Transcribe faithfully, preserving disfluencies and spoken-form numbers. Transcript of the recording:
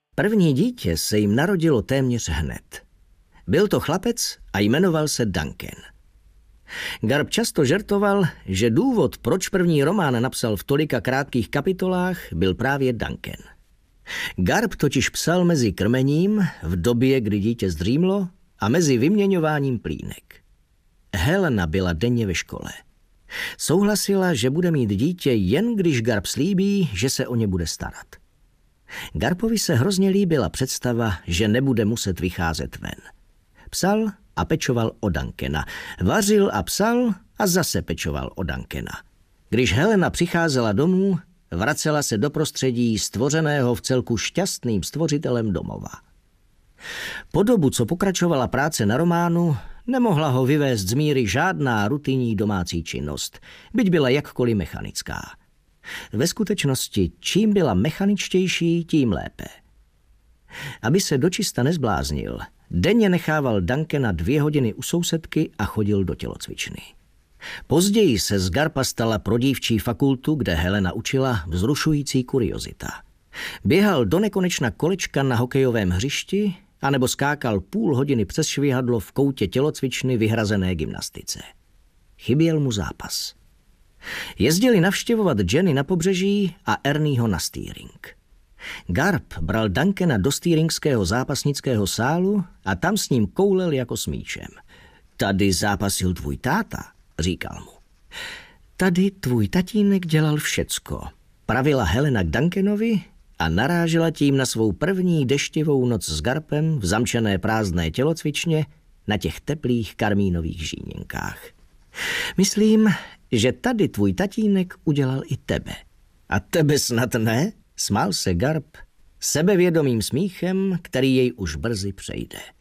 První dítě se jim narodilo téměř hned. Byl to chlapec a jmenoval se Duncan. Garb často žertoval, že důvod, proč první román napsal v tolika krátkých kapitolách, byl právě Duncan. Garb totiž psal mezi krmením, v době, kdy dítě zdřímlo, a mezi vyměňováním plínek. Helena byla denně ve škole. Souhlasila, že bude mít dítě, jen když Garb slíbí, že se o ně bude starat. Garbovi se hrozně líbila představa, že nebude muset vycházet ven. Psal a pečoval o Duncana. Vařil a psal a zase pečoval o Duncana. Když Helena přicházela domů, vracela se do prostředí stvořeného v celku šťastným stvořitelem domova. Po dobu, co pokračovala práce na románu, nemohla ho vyvést z míry žádná rutinní domácí činnost, byť byla jakkoliv mechanická. Ve skutečnosti, čím byla mechaničtější, tím lépe. Aby se dočista nezbláznil, denně nechával Duncana dvě hodiny u sousedky a chodil do tělocvičny. Později se z Garba stala pro dívčí fakultu, kde Helena učila, vzrušující kuriozita. Běhal do nekonečna kolečka na hokejovém hřišti anebo skákal půl hodiny přes švihadlo v koutě tělocvičny vyhrazené gymnastice. Chyběl mu zápas. Jezdili navštěvovat Jenny na pobřeží a Ernieho na steering. Garb bral Duncana do steeringského zápasnického sálu a tam s ním koulel jako s míčem. Tady zápasil tvůj táta, říkal mu. Tady tvůj tatínek dělal všecko, pravila Helena k Duncanovi a narážela tím na svou první deštivou noc s Garbem v zamčené prázdné tělocvičně na těch teplých karmínových žíněnkách. Myslím, že tady tvůj tatínek udělal i tebe. A tebe snad ne? Smál se Garb sebevědomým smíchem, který jej už brzy přejde.